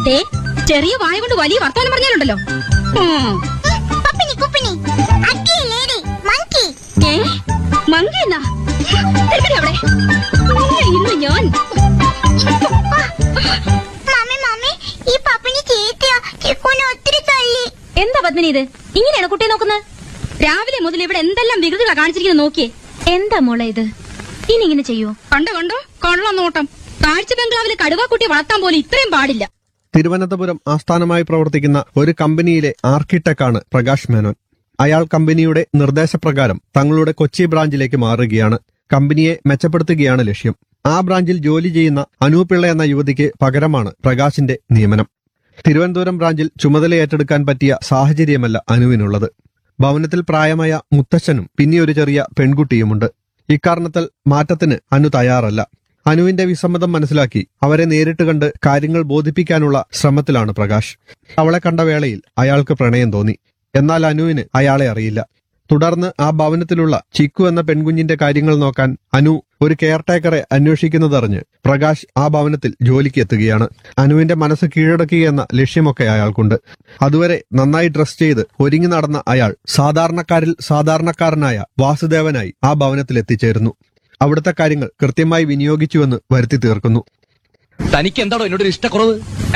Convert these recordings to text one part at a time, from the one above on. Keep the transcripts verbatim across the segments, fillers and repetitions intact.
ദേ, ചെറിയ വായ കൊണ്ട് വലിയ വർത്താനം പറഞ്ഞാലുണ്ടല്ലോ. ഉം. Pappini കുപ്പിനി അക്കി lady monkey. ഏ മങ്കി എന്നാ തിരുപ്പതി അവിടെ ഇന്ന് ഞാൻ. മമ്മി മമ്മി ഈ പപ്പിനി ചീത്തയാ. ചിക്കുനെ ഒത്തിരി തള്ളി. എന്താ പത്മിനി ഇത്? ഇങ്ങനെയാണ് കുട്ടിയെ നോക്കുന്നത്? രാവിലെ മുതൽ ഇവിടെ എന്തെല്ലാം വികൃതികളാ കാണിച്ചിരിക്കുന്നത് നോക്കിയേ. എന്താ മോളെ ഇത്? ഇനി ഇങ്ങനെ ചെയ്യോ? കണ്ടോ കണ്ടോ കള്ളം നോട്ടം. കാഴ്ച ബംഗ്ലാവിലെ കടുവാക്കുട്ടിയെ വളർത്താൻ പോലും ഇത്രയും പാടില്ല. തിരുവനന്തപുരം ആസ്ഥാനമായി പ്രവർത്തിക്കുന്ന ഒരു കമ്പനിയിലെ ആർക്കിടെക്ടാണ് പ്രകാശ് മേനോൻ. അയാൾ കമ്പനിയുടെ നിർദ്ദേശപ്രകാരം തങ്ങളുടെ കൊച്ചി ബ്രാഞ്ചിലേക്ക് മാറുകയാണ്. കമ്പനിയെ മെച്ചപ്പെടുത്തുകയാണ് ലക്ഷ്യം. ആ ബ്രാഞ്ചിൽ ജോലി ചെയ്യുന്ന അനൂപിള്ള എന്ന യുവതിക്ക് പകരമാണ് പ്രകാശിന്റെ നിയമനം. തിരുവനന്തപുരം ബ്രാഞ്ചിൽ ചുമതല ഏറ്റെടുക്കാൻ പറ്റിയ സാഹചര്യമല്ല അനുവിനുള്ളത്. ഭവനത്തിൽ പ്രായമായ മുത്തച്ഛനും പിന്നെ ഒരു ചെറിയ പെൺകുട്ടിയുമുണ്ട്. ഇക്കാരണത്താൽ മാറ്റത്തിന് അനു തയ്യാറല്ല. അനുവിന്റെ വിസമ്മതം മനസ്സിലാക്കി അവരെ നേരിട്ട് കണ്ട് കാര്യങ്ങൾ ബോധിപ്പിക്കാനുള്ള ശ്രമത്തിലാണ് പ്രകാശ്. അവളെ കണ്ട വേളയിൽ അയാൾക്ക് പ്രണയം തോന്നി. എന്നാൽ അനുവിന് അയാളെ അറിയില്ല. തുടർന്ന് ആ ഭവനത്തിലുള്ള ചിക്കു എന്ന പെൺകുഞ്ഞിന്റെ കാര്യങ്ങൾ നോക്കാൻ അനു ഒരു കെയർടേക്കറെ അന്വേഷിക്കുന്നതറിഞ്ഞ് പ്രകാശ് ആ ഭവനത്തിൽ ജോലിക്ക് എത്തുകയാണ്. അനുവിന്റെ മനസ്സ് കീഴടക്കുകയെന്ന ലക്ഷ്യമൊക്കെ അയാൾക്കുണ്ട്. അതുവരെ നന്നായി ഡ്രസ് ചെയ്ത് ഒരുങ്ങി നടന്ന അയാൾ സാധാരണക്കാരിൽ സാധാരണക്കാരനായ വാസുദേവനായി ആ ഭവനത്തിൽ എത്തിച്ചേരുന്നു. അവിടുത്തെ കാര്യങ്ങൾ കൃത്യമായി വിനിയോഗിച്ചുവെന്ന് വരുത്തി തീർക്കുന്നു. തനിക്ക് എന്താണോ എന്നോടൊരു ഇഷ്ടക്കുറവ്?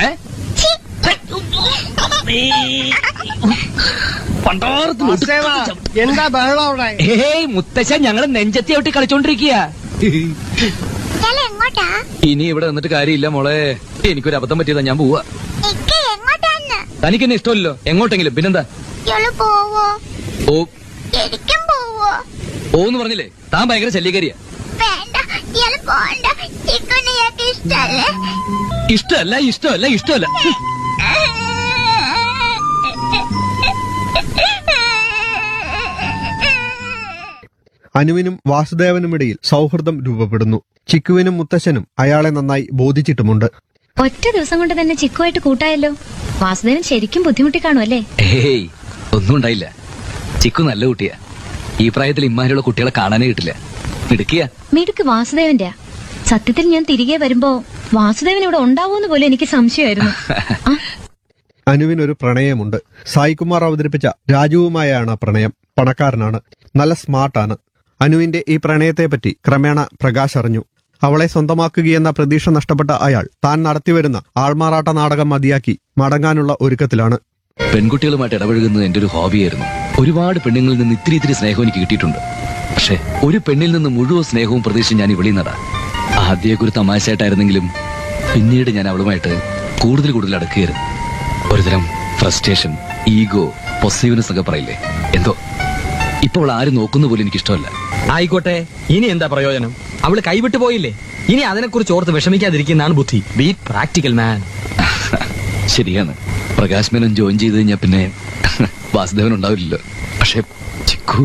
എന്താ ബഹളം അവിടെ? ഏയ് മുത്തശ്ശൻ, ഞങ്ങള് നെഞ്ചത്തി ഔട്ടി കളിച്ചോണ്ടിരിക്കുക. എങ്ങോട്ടാ? ഇനി ഇവിടെ നിന്നിട്ട് കാര്യമില്ല മോളെ. എനിക്കൊരു അബദ്ധം പറ്റിയതാ, ഞാൻ പോവാ. എങ്ങോട്ടാന്ന്? തനിക്ക് എന്നെ ഇഷ്ടമല്ലോ. എങ്ങോട്ടെങ്കിലും. പിന്നെന്താ? പോവോ? ഓ എനിക്കും പോവോ? ഓന്ന് പറഞ്ഞില്ലേ, താൻ ഭയങ്കര ശല്യക്കാരിയാ. വേണ്ട, ഇയാള് പോണ്ട. ചിക്കുനെ ഇയാൾക്ക് ഇഷ്ടല്ലേ? ഇഷ്ടമല്ല ഇഷ്ടമല്ല ഇഷ്ടമല്ല. അനുവിനും വാസുദേവനുമിടയിൽ സൗഹൃദം രൂപപ്പെടുന്നു. ചിക്കുവിനും മുത്തശ്ശനും അയാളെ നന്നായി ബോധിച്ചിട്ടുമുണ്ട്. ഒറ്റ ദിവസം കൊണ്ട് തന്നെ ചിക്കുമായിട്ട് കൂട്ടായല്ലോ. വാസുദേവൻ ശരിക്കും ബുദ്ധിമുട്ടി കാണുമല്ലേ? ഏയ് ഒന്നും ഉണ്ടായില്ല. ചിക്കു നല്ല കുട്ടിയാ. ഈ പ്രായത്തിൽ ഇമ്മാരിയുള്ള കുട്ടികളെ കാണാനേ കിട്ടില്ല. മിടുക്കിയാ. മിടുക്ക് വാസുദേവന്റെ. സത്യത്തിൽ ഞാൻ തിരികെ വരുമ്പോ വാസുദേവൻ ഇവിടെ ഉണ്ടാവൂന്ന് പോലും എനിക്ക് സംശയമായിരുന്നു. അനുവിനൊരു പ്രണയമുണ്ട്. സായികുമാർ അവതരിപ്പിച്ച രാജുവുമായാണ് ആ പ്രണയം. പണക്കാരനാണ്, നല്ല സ്മാർട്ടാണ്. അനുവിന്റെ ഈ പ്രണയത്തെപ്പറ്റി ക്രമേണ പ്രകാശ് അറിഞ്ഞു. അവളെ സ്വന്തമാക്കുകയെന്ന പ്രതീക്ഷ നഷ്ടപ്പെട്ട അയാൾ താൻ നടത്തിവരുന്ന ആൾമാറാട്ട നാടകം മതിയാക്കി മടങ്ങാനുള്ള ഒരുക്കത്തിലാണ്. പെൺകുട്ടികളുമായിട്ട് ഇടപഴകുന്നത് എന്റെ ഒരു ഹോബിയായിരുന്നു. ഒരുപാട് പെണ്ണുങ്ങളിൽ നിന്ന് ഇത്തിരി ഇത്തിരി സ്നേഹം എനിക്ക് കിട്ടിയിട്ടുണ്ട്. പക്ഷെ ഒരു പെണ്ണിൽ നിന്ന് മുഴുവൻ സ്നേഹവും പ്രതീക്ഷിച്ച് ഞാൻ ഇവിടെ നടാ. ആദ്യമൊക്കെ ഒരു തമാശയായിട്ടായിരുന്നെങ്കിലും പിന്നീട് ഞാൻ അവളുമായിട്ട് കൂടുതൽ കൂടുതൽ അടുക്കുകയായിരുന്നു. ഒരുതരം ഫ്രസ്ട്രേഷൻ, ഈഗോ, പൊസീവ്നെസ് ഒക്കെ പറയില്ലേ, എന്തോ. ഇപ്പൊ അവൾ ആരും നോക്കുന്ന പോലും എനിക്കിഷ്ടമല്ല. ആയിക്കോട്ടെ, ഇനി എന്താ പ്രയോജനം? അവള് കൈവിട്ടു പോയില്ലേ? ഇനി അതിനെക്കുറിച്ച് ഓർത്ത് വിഷമിക്കാതിരിക്കുന്നതാണ് ബുദ്ധി. ബി പ്രാക്ടിക്കൽ മാൻ. ശരിയാണ്. പ്രകാശ് മേനോൻ ജോയിൻ ചെയ്ത് കഴിഞ്ഞാൽ പിന്നെ വാസുദേവൻ ഉണ്ടാവില്ലല്ലോ. പക്ഷെ ചിക്കു,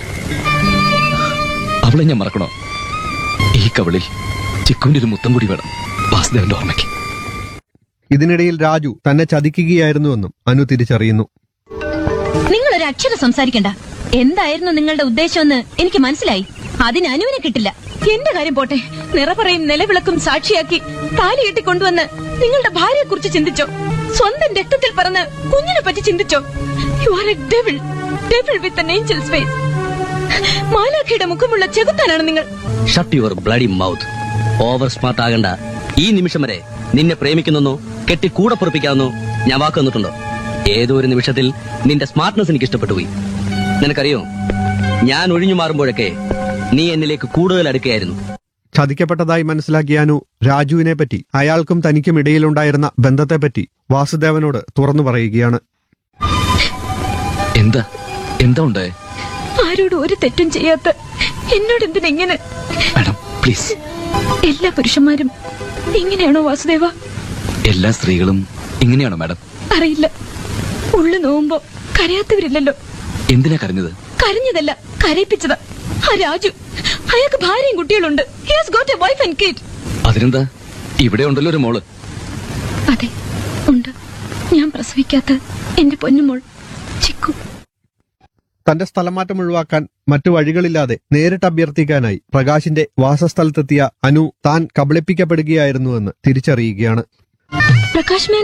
അവളെ ഞാൻ മറക്കണോ? ഈ കവളിൽ ചിക്കുവിന്റെ ഒരു മുത്തം കൂടി വേണം വാസുദേവന്റെ ഓർമ്മയ്ക്ക്. ഇതിനിടയിൽ രാജു തന്നെ ചതിക്കുകയായിരുന്നുവെന്നും അനു തിരിച്ചറിയുന്നു. നിങ്ങൾ ഒരു അക്ഷരം സംസാരിക്കണ്ട. എന്തായിരുന്നു നിങ്ങളുടെ ഉദ്ദേശമെന്ന് എനിക്ക് മനസ്സിലായി. അതിന് അനുവിനെ കിട്ടില്ല. എന്റെ കാര്യം പോട്ടെ, നിറപറയും നിലവിളക്കും സാക്ഷിയാക്കി താലി കെട്ടി കൊണ്ടുവന്ന് നിങ്ങളുടെ ഭാര്യയെ കുറിച്ച് ചിന്തിച്ചോ? സ്വന്തം രക്തത്തിൽ പറന്ന് കുഞ്ഞിനെ പറ്റി ചിന്തിച്ചോ? You are A devil, devil with an Angeles face. മാലാഖയുടെ മുഖമുള്ള ചെകുത്താനാണ് നിങ്ങൾ. Shut your bloody mouth. Over smart ആകണ്ട. ഈ നിമിഷം വരെ നിന്നെ പ്രേമിക്കുന്നോ കെട്ടി കൂടെ പൊറപ്പിക്കാമെന്നോ ഞാൻ വാക്ക് തന്നിട്ടുണ്ടോ? ഏതോ ഒരു നിമിഷത്തിൽ നിന്റെ സ്മാർട്ട്നെസ് എനിക്ക് ഇഷ്ടപ്പെട്ടു പോയി. നിനക്കറിയോ, ഞാൻ ഒഴിഞ്ഞു മാറുമ്പോഴൊക്കെ നീ എന്നിലേക്ക് കൂടുതൽ അടുക്കുകയായിരുന്നു. ചതിക്കപ്പെട്ടതായി മനസ്സിലാക്കിയ അനു രാജുവിനെ പറ്റി, അയാൾക്കും തനിക്കും ഇടയിലുണ്ടായിരുന്ന ബന്ധത്തെപ്പറ്റി വാസുദേവനോട് തുറന്നു പറയുകയാണ്. എന്താ എന്താ ഉണ്ടായേ? ആരോട് ഒരു തെറ്റും ചെയ്യാത്ത എന്നോട് എന്തിനെങ്ങനെ? Madam please. എല്ലാ പുരുഷന്മാരും ഇങ്ങനെയാണോ വാസുദേവ? എല്ലാ സ്ത്രീകളും ഇങ്ങനെയാണോ മാഡം? അറിയില്ല. ഉള്ളു നോവുമ്പോ കരയാത്തവരില്ലല്ലോ. എന്തിനാ കരഞ്ഞത്? കരഞ്ഞതല്ല, കരയിപ്പിച്ചതാ. ആ രാജു, അയാൾക്ക് ഭാര്യയും കുട്ടികളുണ്ട്. He has got a wife and kid. അതിനെന്താ, ഇവിടെ ഉണ്ടല്ലോ ഒരു മോള്. അതെ ഉണ്ട്. ഞാൻ പ്രസവിക്കാത്ത എന്റെ പൊന്നുമോൾ ചിക്കു. തന്റെ സ്ഥലമാറ്റം ഒഴിവാക്കാൻ മറ്റു വഴികളില്ലാതെ നേരിട്ട് അഭ്യർത്ഥിക്കാനായി പ്രകാശിന്റെ വാസസ്ഥലത്തെത്തിയ അനു താൻ കബളിപ്പിക്കപ്പെടുകയായിരുന്നുവെന്ന് തിരിച്ചറിയുകയാണ്. പ്രകാശ്